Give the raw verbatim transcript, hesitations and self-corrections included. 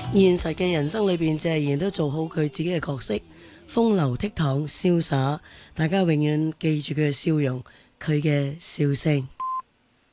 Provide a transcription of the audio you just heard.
現實嘅人生裏邊，謝賢都做好佢自己嘅角色，風流倜儻、瀟灑，大家永遠記住佢嘅笑容，佢嘅笑聲。